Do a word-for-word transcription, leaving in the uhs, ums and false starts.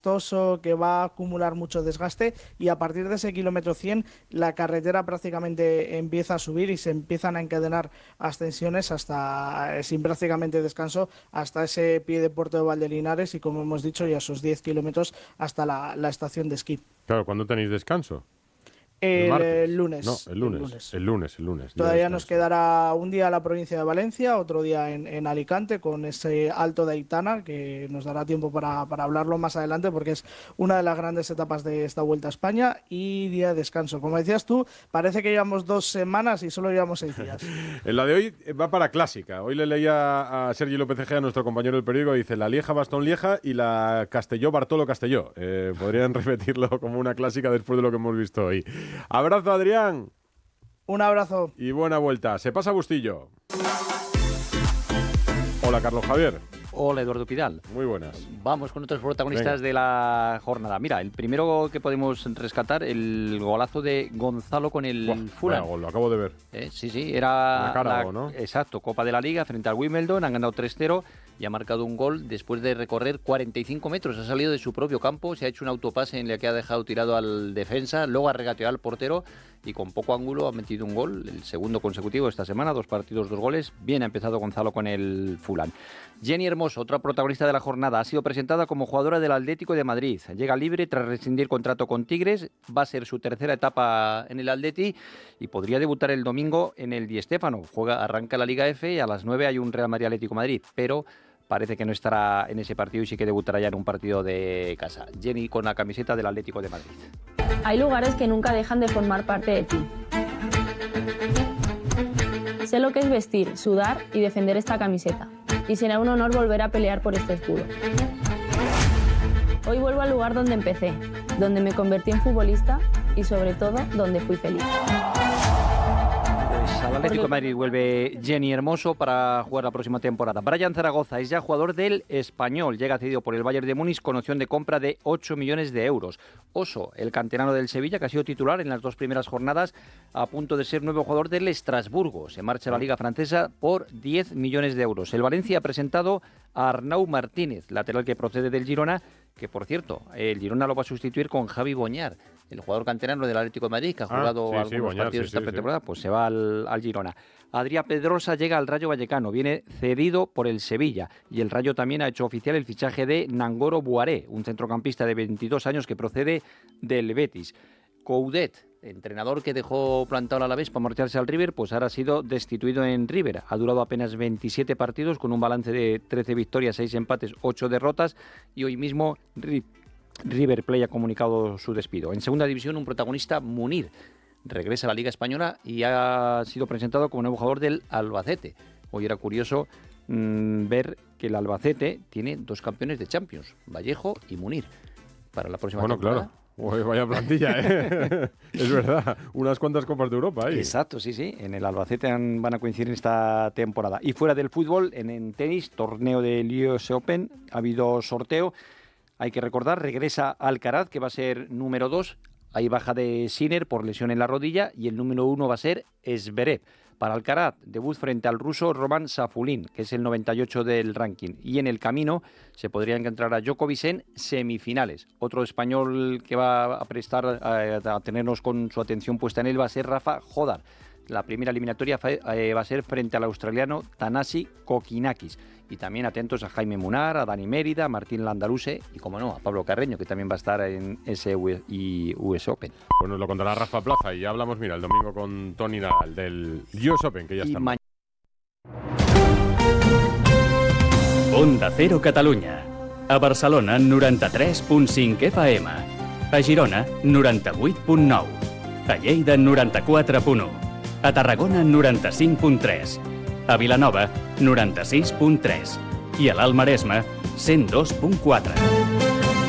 que va a acumular mucho desgaste, y a partir de ese kilómetro cien la carretera prácticamente empieza a subir y se empiezan a encadenar ascensiones hasta, sin prácticamente descanso, hasta ese pie de Puerto de Valdelinares y, como hemos dicho, ya esos diez kilómetros hasta la, la estación de esquí. Claro, ¿cuándo tenéis descanso? El, ¿El, el lunes. No, el lunes. El lunes, el lunes. El lunes Todavía nos quedará un día en la provincia de Valencia, otro día en, en Alicante, con ese Alto de Aitana, que nos dará tiempo para, para hablarlo más adelante, porque es una de las grandes etapas de esta Vuelta a España, y día de descanso. Como decías tú, parece que llevamos dos semanas y solo llevamos seis días. En la de hoy va para clásica. Hoy le leía a Sergi López Egea, nuestro compañero del periódico, dice la Lieja-Bastogne-Lieja y la Castelló-Bartolo-Castelló. Eh, podrían repetirlo como una clásica después de lo que hemos visto hoy. Abrazo, Adrián. Un abrazo. Y buena vuelta. Se pasa Bustillo. Hola, Carlos Javier. Hola, Eduardo Pidal. Muy buenas. Vamos con otros protagonistas Venga. de la jornada. Mira, el primero que podemos rescatar, el golazo de Gonzalo con el Buah, Fulham. Gol, lo acabo de ver. Eh, sí, sí, era... La cara, la, ¿no? Exacto, Copa de la Liga frente al Wimbledon, han ganado tres cero y ha marcado un gol después de recorrer cuarenta y cinco metros. Ha salido de su propio campo, se ha hecho un autopase en el que ha dejado tirado al defensa, luego ha regateado al portero y con poco ángulo ha metido un gol, el segundo consecutivo esta semana, dos partidos, dos goles. Bien ha empezado Gonzalo con el Fulham. Jenny Hermoso, otra protagonista de la jornada, ha sido presentada como jugadora del Atlético de Madrid. Llega libre tras rescindir contrato con Tigres, va a ser su tercera etapa en el Atleti y podría debutar el domingo en el Di Stéfano. Juega, arranca la Liga F y a las nueve hay un Real Madrid Atlético Madrid, pero parece que no estará en ese partido y sí que debutará ya en un partido de casa. Jenny con la camiseta del Atlético de Madrid. Hay lugares que nunca dejan de formar parte de ti. Sé lo que es vestir, sudar y defender esta camiseta. Y será un honor volver a pelear por este escudo. Hoy vuelvo al lugar donde empecé, donde me convertí en futbolista y sobre todo donde fui feliz. Pues al Atlético de Madrid vuelve Jenny Hermoso para jugar la próxima temporada. Brian Zaragoza es ya jugador del Español, llega cedido por el Bayern de Múnich con opción de compra de ocho millones de euros. Oso, el canterano del Sevilla, que ha sido titular en las dos primeras jornadas, a punto de ser nuevo jugador del Estrasburgo. Se marcha a la Liga Francesa por diez millones de euros. El Valencia ha presentado a Arnau Martínez, lateral que procede del Girona, que por cierto, el Girona lo va a sustituir con Javi Boñar, el jugador canterano del Atlético de Madrid, que ha jugado ah, sí, algunos sí, Boñar, partidos sí, esta sí, pretemporada, sí. Pues se va al, al Girona. Adrián Pedrosa llega al Rayo Vallecano, viene cedido por el Sevilla, y el Rayo también ha hecho oficial el fichaje de Nangoro Buaré, un centrocampista de veintidós años que procede del Betis. Coudet, entrenador que dejó plantado al Alavés para marcharse al River, pues ahora ha sido destituido en River. Ha durado apenas veintisiete partidos con un balance de trece victorias, seis empates, ocho derrotas, y hoy mismo River Plate ha comunicado su despido. En segunda división, un protagonista, Munir, regresa a la Liga Española y ha sido presentado como nuevo jugador del Albacete. Hoy era curioso mmm, ver que el Albacete tiene dos campeones de Champions, Vallejo y Munir, para la próxima bueno, temporada. Claro. Uy, vaya plantilla, ¿eh? Es verdad, unas cuantas Copas de Europa ahí. Exacto, sí, sí, en el Albacete han, van a coincidir en esta temporada. Y fuera del fútbol, en, en tenis, torneo del U S Open, ha habido sorteo. Hay que recordar, regresa Alcaraz, que va a ser número dos. Hay baja de Sinner por lesión en la rodilla y el número uno va a ser Zverev. Para Alcaraz, debut frente al ruso Roman Safulin, que es el noventa y ocho del ranking. Y en el camino se podría encontrar a Djokovic en semifinales. Otro español que va a prestar a, a tenernos con su atención puesta en él va a ser Rafa Jodar. La primera eliminatoria eh, va a ser frente al australiano Thanasi Kokinakis. Y también atentos a Jaime Munar, a Dani Mérida, a Martín Landaruse y, como no, a Pablo Carreño, que también va a estar en ese U S Open. Pues nos lo contará Rafa Plaza y ya hablamos, mira, el domingo con Toni Nadal del U S Open, que ya está. Ma- Onda Cero Catalunya. A Barcelona, noranta-tres punt cinc F M. A Girona, noranta-vuit punt nou. A Lleida, noranta-quatre punt u. A Tarragona, noranta-cinc punt tres. A Vilanova, noranta-sis punt tres. I a l'Alt Maresme, cent dos punt quatre.